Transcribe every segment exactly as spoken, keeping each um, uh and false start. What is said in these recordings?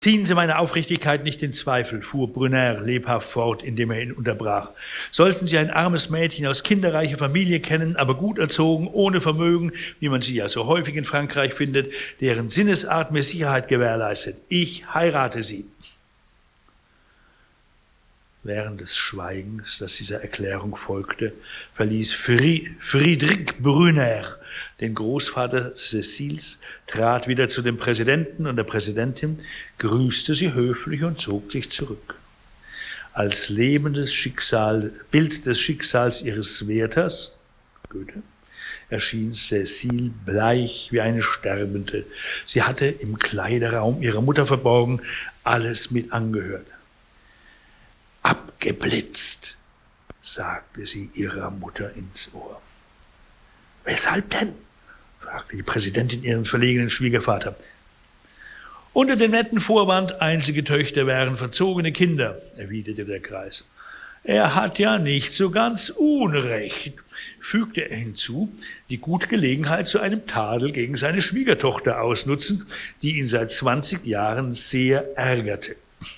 Ziehen Sie meine Aufrichtigkeit nicht in Zweifel, fuhr Brunner lebhaft fort, indem er ihn unterbrach. Sollten Sie ein armes Mädchen aus kinderreicher Familie kennen, aber gut erzogen, ohne Vermögen, wie man sie ja so häufig in Frankreich findet, deren Sinnesart mir Sicherheit gewährleistet, ich heirate sie. Während des Schweigens, das dieser Erklärung folgte, verließ Friedrich Brunner den Großvater Cécils, trat wieder zu dem Präsidenten und der Präsidentin, grüßte sie höflich und zog sich zurück. Als lebendes Schicksal, Bild des Schicksals ihres Wärters, Goethe, erschien Cécile bleich wie eine Sterbende. Sie hatte im Kleiderraum ihrer Mutter verborgen alles mit angehört. Abgeblitzt, sagte sie ihrer Mutter ins Ohr. Weshalb denn? Fragte die Präsidentin ihren verlegenen Schwiegervater. Unter dem netten Vorwand, einzige Töchter wären verzogene Kinder, erwiderte der Kreis. Er hat ja nicht so ganz Unrecht, fügte er hinzu, die gute Gelegenheit zu einem Tadel gegen seine Schwiegertochter ausnutzend, die ihn seit zwanzig Jahren sehr ärgerte.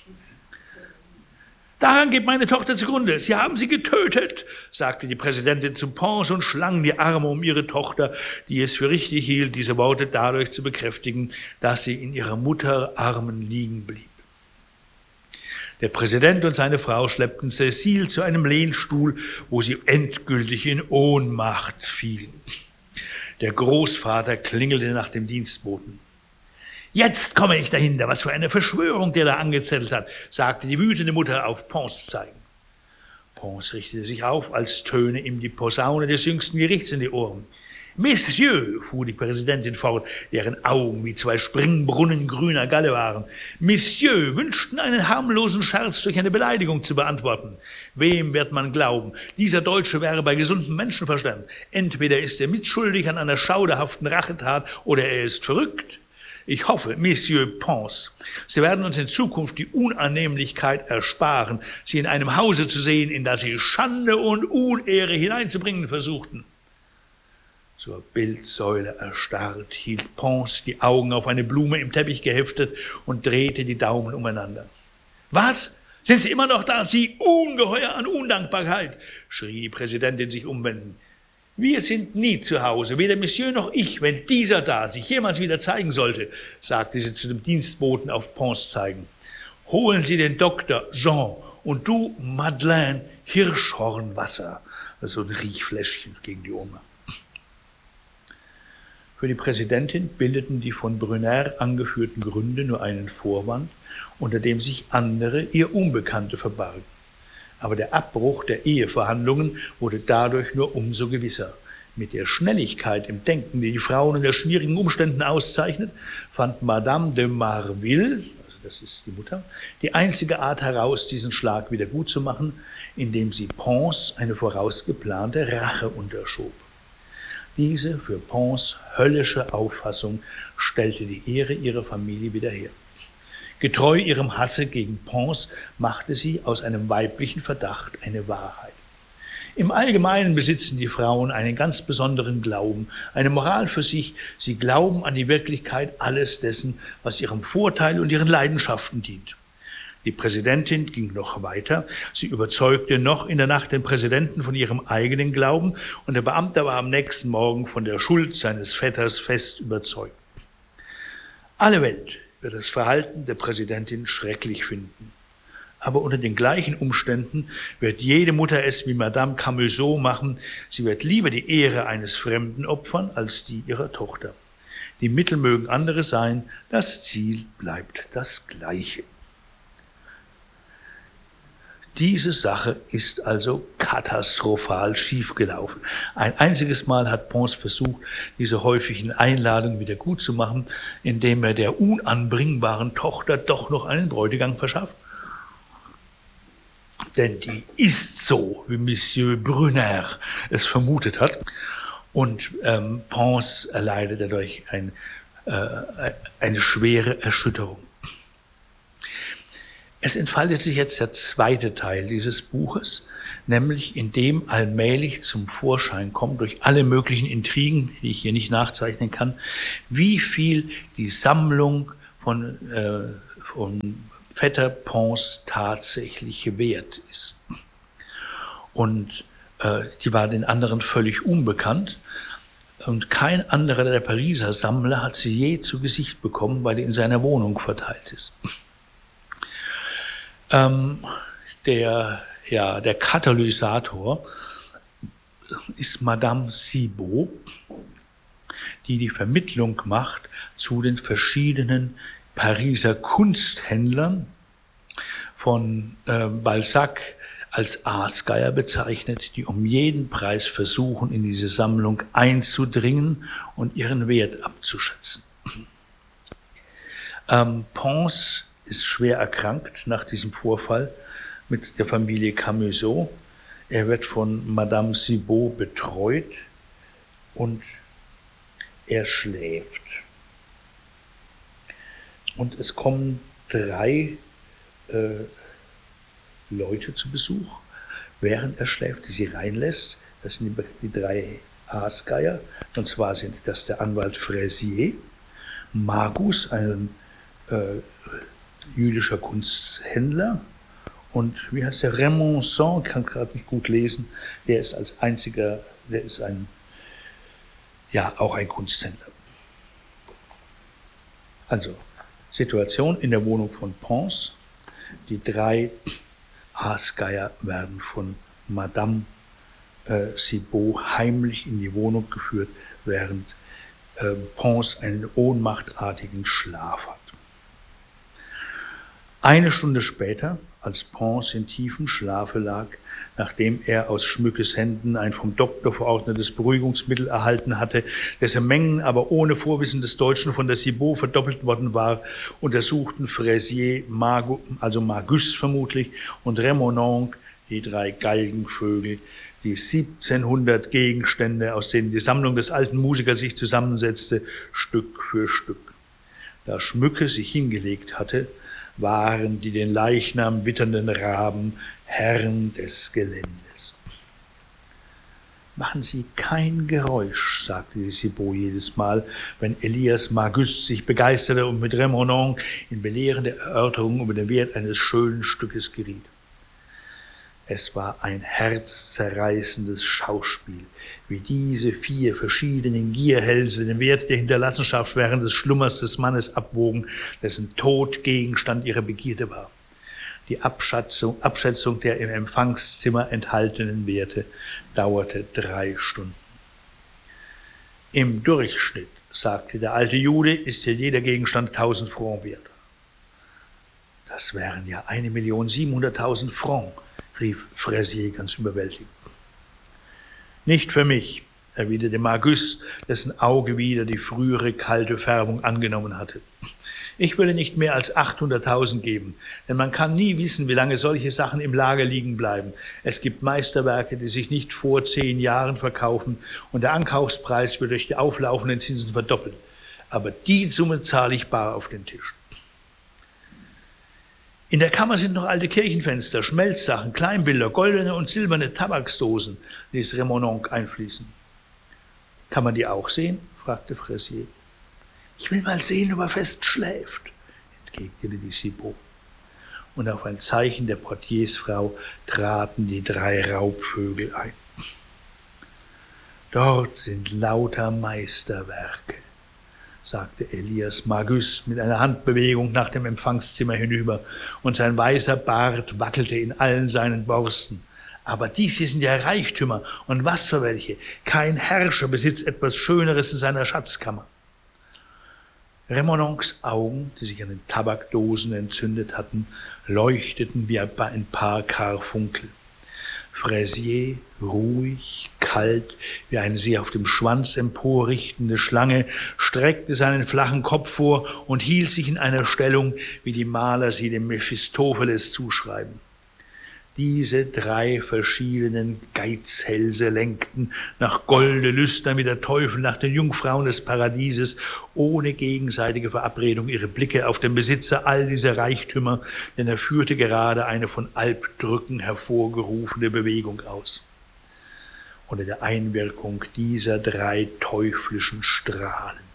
Daran geht meine Tochter zugrunde. Sie haben sie getötet, sagte die Präsidentin zum Pons und schlang die Arme um ihre Tochter, die es für richtig hielt, diese Worte dadurch zu bekräftigen, dass sie in ihrer Mutter Armen liegen blieb. Der Präsident und seine Frau schleppten Cécile zu einem Lehnstuhl, wo sie endgültig in Ohnmacht fiel. Der Großvater klingelte nach dem Dienstboten. Jetzt komme ich dahinter, was für eine Verschwörung der da angezettelt hat, sagte die wütende Mutter auf Pons zeigen. Pons richtete sich auf, als töne ihm die Posaune des jüngsten Gerichts in die Ohren. Messieurs, fuhr die Präsidentin fort, deren Augen wie zwei Springbrunnen grüner Galle waren, Messieurs wünschten einen harmlosen Scherz durch eine Beleidigung zu beantworten. Wem wird man glauben? Dieser Deutsche wäre bei gesundem Menschenverstand. Entweder ist er mitschuldig an einer schauderhaften Rachetat oder er ist verrückt. Ich hoffe, Monsieur Pons, Sie werden uns in Zukunft die Unannehmlichkeit ersparen, Sie in einem Hause zu sehen, in das Sie Schande und Unehre hineinzubringen versuchten. Zur Bildsäule erstarrt hielt Pons die Augen auf eine Blume im Teppich geheftet und drehte die Daumen umeinander. Was? Sind Sie immer noch da, Sie Ungeheuer an Undankbarkeit? Schrie die Präsidentin sich umwendend. Wir sind nie zu Hause, weder Monsieur noch ich, wenn dieser da sich jemals wieder zeigen sollte, sagte sie zu dem Dienstboten auf Pons zeigen. Holen Sie den Doktor Jean und du, Madeleine, Hirschhornwasser, also ein Riechfläschchen gegen die Oma. Für die Präsidentin bildeten die von Brunner angeführten Gründe nur einen Vorwand, unter dem sich andere, ihr Unbekannte, verbargen. Aber der Abbruch der Eheverhandlungen wurde dadurch nur umso gewisser. Mit der Schnelligkeit im Denken, die die Frauen unter schwierigen Umständen auszeichnet, fand Madame de Marville, also das ist die Mutter, die einzige Art heraus, diesen Schlag wieder gut zu machen, indem sie Pons eine vorausgeplante Rache unterschob. Diese für Pons höllische Auffassung stellte die Ehre ihrer Familie wieder her. Getreu ihrem Hasse gegen Pons machte sie aus einem weiblichen Verdacht eine Wahrheit. Im Allgemeinen besitzen die Frauen einen ganz besonderen Glauben, eine Moral für sich. Sie glauben an die Wirklichkeit alles dessen, was ihrem Vorteil und ihren Leidenschaften dient. Die Präsidentin ging noch weiter. Sie überzeugte noch in der Nacht den Präsidenten von ihrem eigenen Glauben und der Beamte war am nächsten Morgen von der Schuld seines Vetters fest überzeugt. Alle Welt wird das Verhalten der Präsidentin schrecklich finden. Aber unter den gleichen Umständen wird jede Mutter es wie Madame Camusot machen. Sie wird lieber die Ehre eines Fremden opfern als die ihrer Tochter. Die Mittel mögen andere sein, das Ziel bleibt das gleiche. Diese Sache ist also katastrophal schiefgelaufen. Ein einziges Mal hat Pons versucht, diese häufigen Einladungen wieder gut zu machen, indem er der unanbringbaren Tochter doch noch einen Bräutigam verschafft. Denn die ist so, wie Monsieur Brunner es vermutet hat. Und ähm, Pons erleidet dadurch ein, äh, eine schwere Erschütterung. Es entfaltet sich jetzt der zweite Teil dieses Buches, nämlich in dem allmählich zum Vorschein kommt, durch alle möglichen Intrigen, die ich hier nicht nachzeichnen kann, wie viel die Sammlung von, äh, von Vetter Pons tatsächlich wert ist. Und äh, die war den anderen völlig unbekannt. Und kein anderer der Pariser Sammler hat sie je zu Gesicht bekommen, weil die in seiner Wohnung verteilt ist. Ähm, der, ja, der Katalysator ist Madame Cibot, die die Vermittlung macht zu den verschiedenen Pariser Kunsthändlern, von äh, Balzac als Aasgeier bezeichnet, die um jeden Preis versuchen, in diese Sammlung einzudringen und ihren Wert abzuschätzen. Ähm, Pons ist schwer erkrankt nach diesem Vorfall mit der Familie Camusot. Er wird von Madame Cibot betreut und er schläft. Und es kommen drei äh, Leute zu Besuch, während er schläft, die sie reinlässt. Das sind die, die drei Aasgeier. Und zwar sind das der Anwalt Fraisier, Magus, ein äh, jüdischer Kunsthändler, und wie heißt der, Remonson, kann gerade nicht gut lesen, der ist als einziger, der ist ein, ja, auch ein Kunsthändler. Also, Situation in der Wohnung von Pons. Die drei Aasgeier werden von Madame äh, Cibot heimlich in die Wohnung geführt, während äh, Pons einen ohnmachtartigen Schlaf hat. Eine Stunde später, als Pons in tiefem Schlafe lag, nachdem er aus Schmückes Händen ein vom Doktor verordnetes Beruhigungsmittel erhalten hatte, dessen Mengen aber ohne Vorwissen des Deutschen von der Cibot verdoppelt worden war, untersuchten Fraisier, Magus, also Magus vermutlich, und Remononc, die drei Galgenvögel, die siebzehnhundert Gegenstände, aus denen die Sammlung des alten Musikers sich zusammensetzte, Stück für Stück. Da Schmücke sich hingelegt hatte, waren die den Leichnam witternden Raben Herren des Geländes. Machen Sie kein Geräusch, sagte die Cibot jedes Mal, wenn Elias Magus sich begeisterte und mit Remononc in belehrende Erörterungen über den Wert eines schönen Stückes geriet. Es war ein herzzerreißendes Schauspiel, wie diese vier verschiedenen Gierhälse den Wert der Hinterlassenschaft während des Schlummers des Mannes abwogen, dessen Tod Gegenstand ihrer Begierde war. Die Abschätzung, Abschätzung der im Empfangszimmer enthaltenen Werte dauerte drei Stunden. Im Durchschnitt, sagte der alte Jude, ist hier jeder Gegenstand tausend Francs wert. Das wären ja eine Million siebenhunderttausend Francs, rief Fraisier ganz überwältigt. Nicht für mich, erwiderte Magus, dessen Auge wieder die frühere kalte Färbung angenommen hatte. Ich würde nicht mehr als achthunderttausend geben, denn man kann nie wissen, wie lange solche Sachen im Lager liegen bleiben. Es gibt Meisterwerke, die sich nicht vor zehn Jahren verkaufen, und der Ankaufspreis wird durch die auflaufenden Zinsen verdoppelt. Aber die Summe zahle ich bar auf den Tisch. In der Kammer sind noch alte Kirchenfenster, Schmelzsachen, Kleinbilder, goldene und silberne Tabaksdosen, ließ Remononc einfließen. Kann man die auch sehen? Fragte Fraisier. Ich will mal sehen, ob er fest schläft, entgegnete die Cibot. Und auf ein Zeichen der Portiersfrau traten die drei Raubvögel ein. Dort sind lauter Meisterwerke, sagte Elias Magus mit einer Handbewegung nach dem Empfangszimmer hinüber, und sein weißer Bart wackelte in allen seinen Borsten. Aber dies hier sind ja Reichtümer, und was für welche. Kein Herrscher besitzt etwas Schöneres in seiner Schatzkammer. Remononcs Augen, die sich an den Tabakdosen entzündet hatten, leuchteten wie ein paar Karfunkel. Fraisier, ruhig, kalt, wie eine sich auf dem Schwanz emporrichtende Schlange, streckte seinen flachen Kopf vor und hielt sich in einer Stellung, wie die Maler sie dem Mephistopheles zuschreiben. Diese drei verschiedenen Geizhälse lenkten nach Golde lüstern wie der Teufel nach den Jungfrauen des Paradieses, ohne gegenseitige Verabredung ihre Blicke auf den Besitzer all dieser Reichtümer, denn er führte gerade eine von Alpdrücken hervorgerufene Bewegung aus. Unter der Einwirkung dieser drei teuflischen Strahlen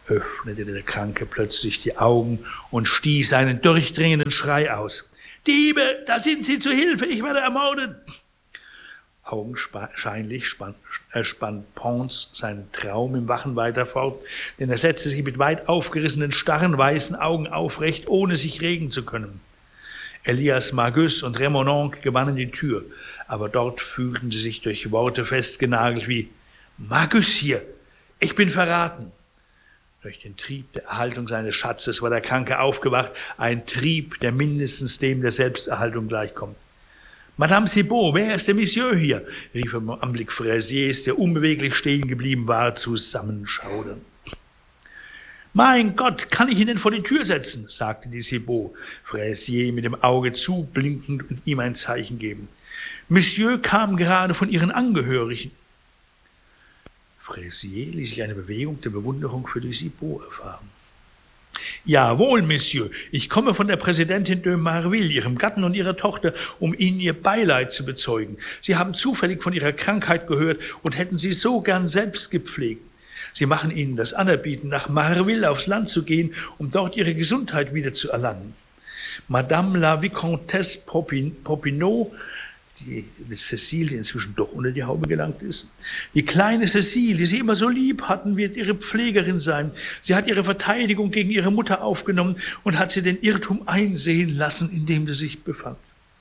öffnete der Kranke plötzlich die Augen und stieß einen durchdringenden Schrei aus. »Diebe, da sind Sie zu Hilfe, ich werde ermordet!« Augenscheinlich spann, äh, spann Pons seinen Traum im Wachen weiter fort, denn er setzte sich mit weit aufgerissenen, starren, weißen Augen aufrecht, ohne sich regen zu können. Elias Magus und Remononc gewannen die Tür, aber dort fühlten sie sich durch Worte festgenagelt wie »Magus hier, ich bin verraten!« Durch den Trieb der Erhaltung seines Schatzes war der Kranke aufgewacht, ein Trieb, der mindestens dem der Selbsterhaltung gleichkommt. »Madame Cibot, wer ist der Monsieur hier?« rief er im Anblick Fraisiers, der unbeweglich stehen geblieben war, zusammenschaudernd. »Mein Gott, kann ich ihn denn vor die Tür setzen?« sagte die Cibot, Fraisier mit dem Auge zublinkend und ihm ein Zeichen gebend. »Monsieur kam gerade von Ihren Angehörigen.« Fraisier ließ sich eine Bewegung der Bewunderung für die Cibot erfahren. »Jawohl, Monsieur, ich komme von der Präsidentin de Marville, Ihrem Gatten und Ihrer Tochter, um Ihnen Ihr Beileid zu bezeugen. Sie haben zufällig von Ihrer Krankheit gehört und hätten sie so gern selbst gepflegt. Sie machen Ihnen das Anerbieten, nach Marville aufs Land zu gehen, um dort Ihre Gesundheit wieder zu erlangen. Madame la Vicomtesse Popinot, die Cécile, die inzwischen doch unter die Haube gelangt ist. Die kleine Cécile, die Sie immer so lieb hatten, wird Ihre Pflegerin sein. Sie hat Ihre Verteidigung gegen Ihre Mutter aufgenommen und hat sie den Irrtum einsehen lassen, in dem sie sich befand.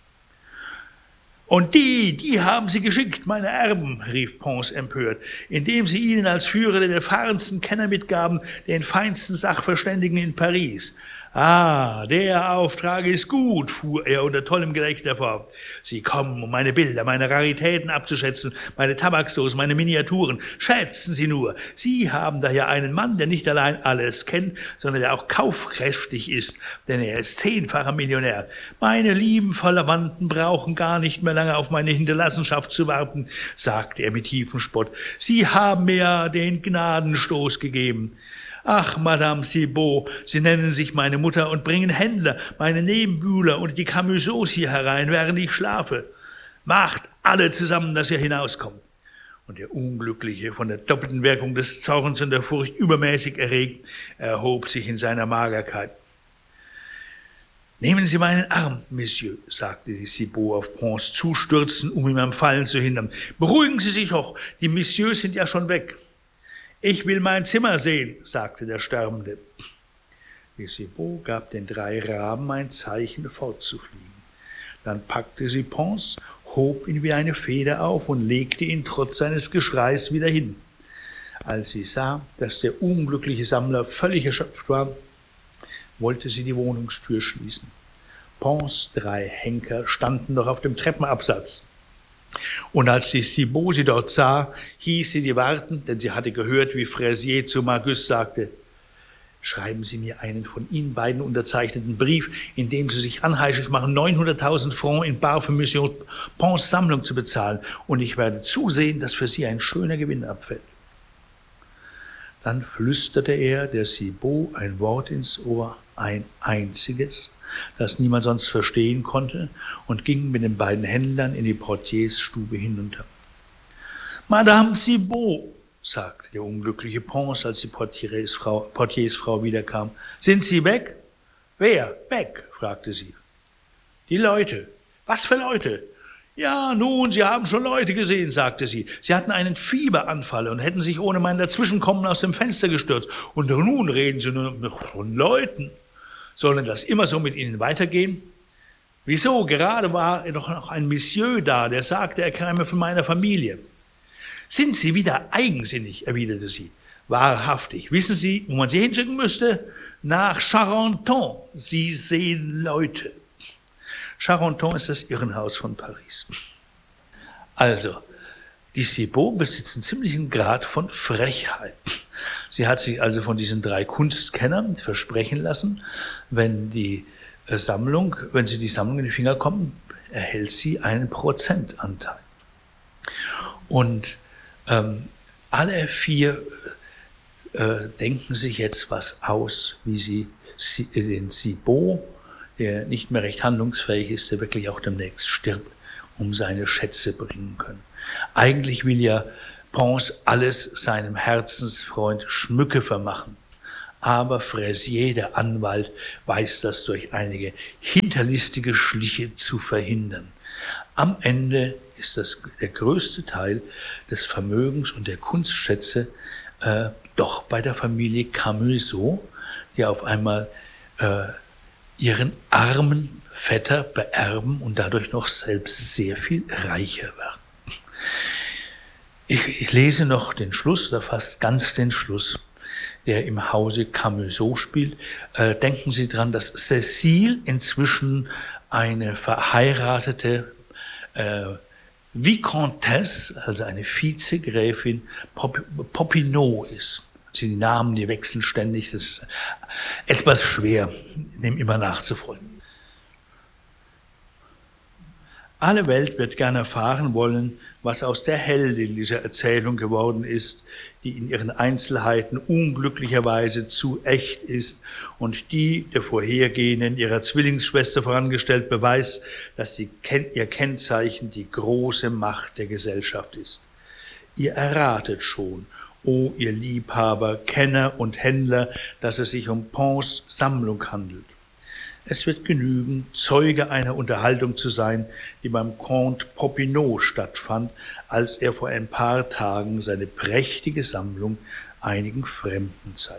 »Und die, die haben Sie geschickt, meine Erben«, rief Pons empört, indem sie ihnen als Führer den erfahrensten Kenner mitgaben, den feinsten Sachverständigen in Paris. »Ah, der Auftrag ist gut«, fuhr er unter tollem Gelächter fort. »Sie kommen, um meine Bilder, meine Raritäten abzuschätzen, meine Tabaksdosen, meine Miniaturen. Schätzen Sie nur, Sie haben daher einen Mann, der nicht allein alles kennt, sondern der auch kaufkräftig ist, denn er ist zehnfacher Millionär. Meine lieben Verwandten brauchen gar nicht mehr lange auf meine Hinterlassenschaft zu warten«, sagte er mit tiefem Spott. »Sie haben mir ja den Gnadenstoß gegeben. Ach, Madame Cibot, Sie nennen sich meine Mutter und bringen Händler, meine Nebenbuhler und die Camusots hier herein, während ich schlafe. Macht alle zusammen, dass ihr hinauskommt.« Und der Unglückliche, von der doppelten Wirkung des Zorns und der Furcht übermäßig erregt, erhob sich in seiner Magerkeit. »Nehmen Sie meinen Arm, Monsieur«, sagte die Cibot auf Pons zustürzen, um ihn am Fallen zu hindern. »Beruhigen Sie sich doch, die Messieurs sind ja schon weg.« »Ich will mein Zimmer sehen«, sagte der Sterbende. Die Cibot gab den drei Raben ein Zeichen, fortzufliegen. Dann packte sie Pons, hob ihn wie eine Feder auf und legte ihn trotz seines Geschreis wieder hin. Als sie sah, dass der unglückliche Sammler völlig erschöpft war, wollte sie die Wohnungstür schließen. Pons drei Henker standen noch auf dem Treppenabsatz. Und als die Cibot sie dort sah, hieß sie die warten, denn sie hatte gehört, wie Fraisier zu Magus sagte, »Schreiben Sie mir einen von Ihnen beiden unterzeichneten Brief, in dem Sie sich anheischig machen, neunhunderttausend Francs in bar für Monsieur Pons Sammlung zu bezahlen, und ich werde zusehen, dass für Sie ein schöner Gewinn abfällt.« Dann flüsterte er der Cibot ein Wort ins Ohr, ein einziges, das niemand sonst verstehen konnte, und ging mit den beiden Händlern in die Portiersstube hinunter. »Madame Cibot«, sagte der unglückliche Pons, als die Portiersfrau, Portiersfrau wiederkam. »Sind Sie weg?« »Wer? Weg?« fragte sie. »Die Leute.« »Was für Leute?« »Ja, nun, Sie haben schon Leute gesehen«, sagte sie. »Sie hatten einen Fieberanfall und hätten sich ohne mein Dazwischenkommen aus dem Fenster gestürzt. Und nun reden Sie nur noch von Leuten. Sollen das immer so mit Ihnen weitergehen?« »Wieso? Gerade war doch noch ein Monsieur da, der sagte, er käme von meiner Familie.« »Sind Sie wieder eigensinnig?«, erwiderte sie. »Wahrhaftig. Wissen Sie, wo man Sie hinschicken müsste? Nach Charenton. Sie sehen Leute.« Charenton ist das Irrenhaus von Paris. Also, die Cibot besitzt einen ziemlichen Grad von Frechheit. Sie hat sich also von diesen drei Kunstkennern versprechen lassen, wenn die Sammlung, wenn sie die Sammlung in die Finger kommen, erhält sie einen Prozentanteil. Und ähm, alle vier äh, denken sich jetzt was aus, wie sie den Cibot, der nicht mehr recht handlungsfähig ist, der wirklich auch demnächst stirbt, um seine Schätze bringen können. Eigentlich will ja Pons alles seinem Herzensfreund Schmücke vermachen. aber Fraisier, der Anwalt, weiß das durch einige hinterlistige Schliche zu verhindern. Am Ende ist das der größte Teil des Vermögens und der Kunstschätze äh, doch bei der Familie Camusot, die auf einmal äh, ihren armen Vetter beerben und dadurch noch selbst sehr viel reicher werden. Ich, ich lese noch den Schluss, oder fast ganz den Schluss, der im Hause Camusot spielt. Äh, denken Sie dran, dass Cécile inzwischen eine verheiratete äh, Vicomtesse, also eine Vizegräfin Pop Popinot ist. Die Namen, die wechseln ständig, das ist etwas schwer, dem immer nachzufolgen. Alle Welt wird gern erfahren wollen, was aus der Heldin dieser Erzählung geworden ist, die in ihren Einzelheiten unglücklicherweise zu echt ist und die der vorhergehenden ihrer Zwillingsschwester vorangestellt beweist, dass die, ihr Kennzeichen die große Macht der Gesellschaft ist. Ihr erratet schon, o ihr Liebhaber, Kenner und Händler, dass es sich um Pons Sammlung handelt. Es wird genügen, Zeuge einer Unterhaltung zu sein, die beim Comte Popinot stattfand, als er vor ein paar Tagen seine prächtige Sammlung einigen Fremden zeigte.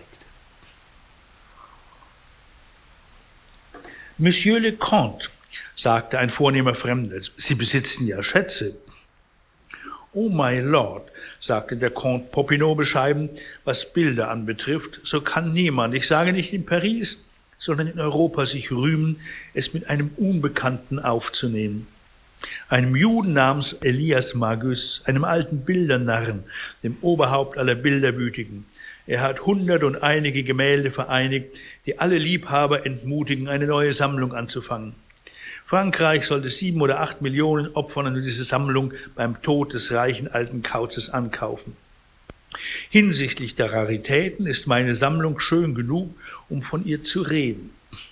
Monsieur le Comte, sagte ein vornehmer Fremder, Sie besitzen ja Schätze. Oh, my Lord, sagte der Comte Popinot bescheiden, was Bilder anbetrifft, so kann niemand, ich sage nicht in Paris, sondern in Europa sich rühmen, es mit einem Unbekannten aufzunehmen. Einem Juden namens Elias Magus, einem alten Bildernarren, dem Oberhaupt aller Bilderwütigen. Er hat hundert und einige Gemälde vereinigt, die alle Liebhaber entmutigen, eine neue Sammlung anzufangen. Frankreich sollte sieben oder acht Millionen Opfern an diese Sammlung beim Tod des reichen alten Kauzes ankaufen. Hinsichtlich der Raritäten ist meine Sammlung schön genug, um von ihr zu reden.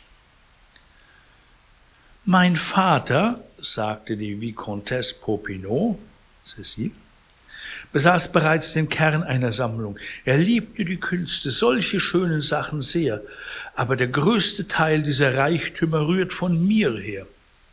Mein Vater, sagte die Vicomtesse Popinot, Cécile, besaß bereits den Kern einer Sammlung. Er liebte die Künste, solche schönen Sachen sehr, aber der größte Teil dieser Reichtümer rührt von mir her.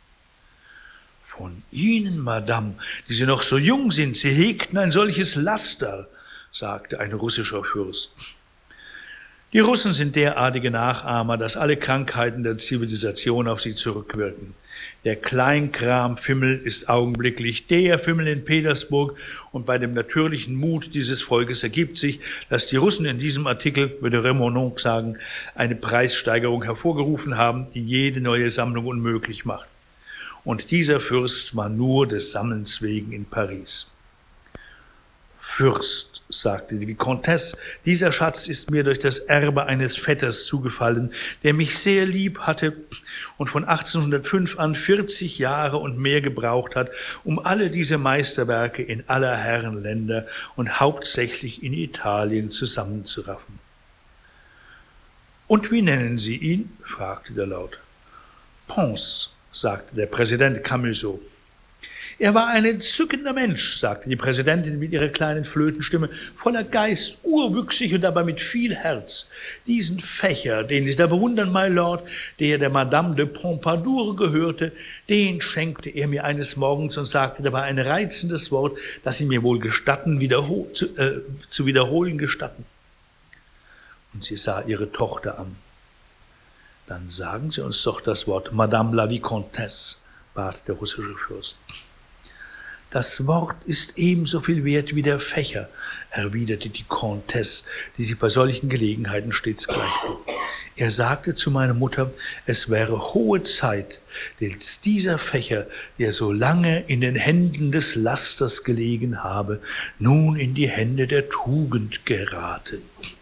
Von Ihnen, Madame, die Sie noch so jung sind, Sie hegten ein solches Laster, sagte ein russischer Fürst. Die Russen sind derartige Nachahmer, dass alle Krankheiten der Zivilisation auf sie zurückwirken. Der Kleinkram-Fimmel ist augenblicklich der Fimmel in Petersburg und bei dem natürlichen Mut dieses Volkes ergibt sich, dass die Russen in diesem Artikel, würde Remonod sagen, eine Preissteigerung hervorgerufen haben, die jede neue Sammlung unmöglich macht. Und dieser Fürst war nur des Sammelns wegen in Paris. Fürst, sagte die Vicomtesse, dieser Schatz ist mir durch das Erbe eines Vetters zugefallen, der mich sehr lieb hatte und von achtzehnhundertfünf an vierzig Jahre und mehr gebraucht hat, um alle diese Meisterwerke in aller Herren Länder und hauptsächlich in Italien zusammenzuraffen. Und wie nennen Sie ihn? Fragte der Lord. Pons, sagte der Präsident Camusot. Er war ein entzückender Mensch, sagte die Präsidentin mit ihrer kleinen Flötenstimme, voller Geist, urwüchsig und dabei mit viel Herz. Diesen Fächer, den Sie da bewundern, my Lord, der der Madame de Pompadour gehörte, den schenkte er mir eines Morgens und sagte dabei ein reizendes Wort, das Sie mir wohl gestatten, wiederhol zu, äh, zu wiederholen gestatten. Und sie sah ihre Tochter an. Dann sagen Sie uns doch das Wort, Madame la Vicomtesse, bat der russische Fürst. Das Wort ist ebenso viel wert wie der Fächer, erwiderte die Comtesse, die sich bei solchen Gelegenheiten stets gleichblieb. Er sagte zu meiner Mutter, es wäre hohe Zeit, dass dieser Fächer, der so lange in den Händen des Lasters gelegen habe, nun in die Hände der Tugend gerate.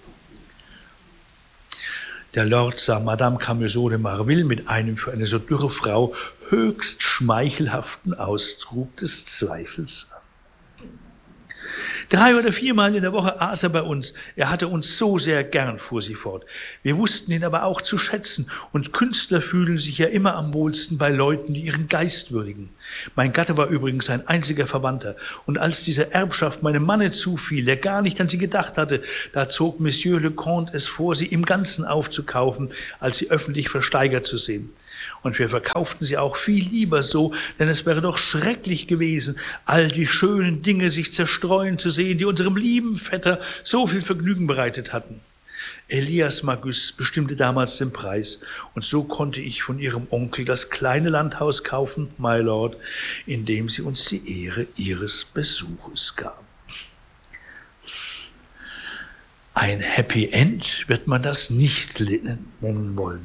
Der Lord sah Madame Camusot de Marville mit einem für eine so dürre Frau höchst schmeichelhaften Ausdruck des Zweifels an. Drei oder viermal in der Woche aß er bei uns. Er hatte uns so sehr gern, fuhr sie fort. Wir wussten ihn aber auch zu schätzen. Und Künstler fühlen sich ja immer am wohlsten bei Leuten, die ihren Geist würdigen. Mein Gatte war übrigens ein einziger Verwandter. Und als diese Erbschaft meinem Manne zufiel, der gar nicht an sie gedacht hatte, da zog Monsieur le Comte es vor, sie im Ganzen aufzukaufen, als sie öffentlich versteigert zu sehen. Und wir verkauften sie auch viel lieber so, denn es wäre doch schrecklich gewesen, all die schönen Dinge sich zerstreuen zu sehen, die unserem lieben Vetter so viel Vergnügen bereitet hatten. Elias Magus bestimmte damals den Preis, und so konnte ich von ihrem Onkel das kleine Landhaus kaufen, my lord, in dem sie uns die Ehre ihres Besuches gaben. Ein Happy End wird man das nicht nennen wollen.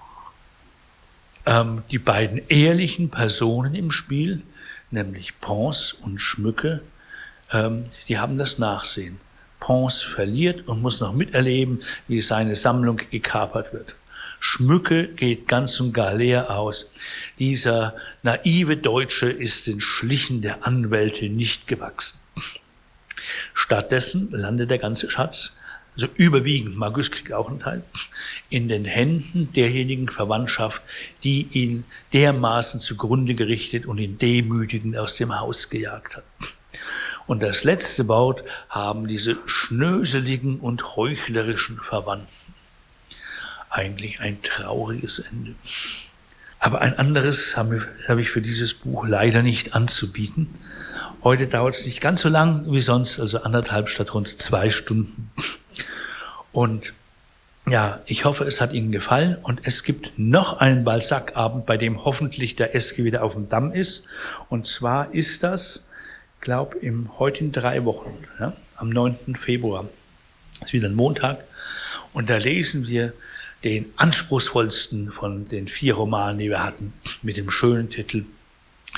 Ähm, die beiden ehrlichen Personen im Spiel, nämlich Pons und Schmücke, ähm, die haben das Nachsehen. Pons verliert und muss noch miterleben, wie seine Sammlung gekapert wird. Schmücke geht ganz und gar leer aus. Dieser naive Deutsche ist den Schlichen der Anwälte nicht gewachsen. Stattdessen landet der ganze Schatz, also überwiegend, Magus kriegt auch einen Teil, in den Händen derjenigen Verwandtschaft, die ihn dermaßen zugrunde gerichtet und ihn demütigend aus dem Haus gejagt hat. Und das letzte Wort haben diese schnöseligen und heuchlerischen Verwandten. Eigentlich ein trauriges Ende. Aber ein anderes habe ich für dieses Buch leider nicht anzubieten. Heute dauert es nicht ganz so lang wie sonst, also anderthalb statt rund zwei Stunden. Und ja, ich hoffe, es hat Ihnen gefallen. Und es gibt noch einen Balzac-Abend, bei dem hoffentlich der Eske wieder auf dem Damm ist. Und zwar ist das, glaube im heute in drei Wochen, ja, am neunten Februar. Das ist wieder ein Montag. Und da lesen wir den anspruchsvollsten von den vier Romanen, die wir hatten, mit dem schönen Titel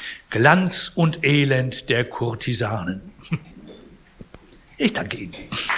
Glanz und Elend der Kurtisanen. Ich danke Ihnen.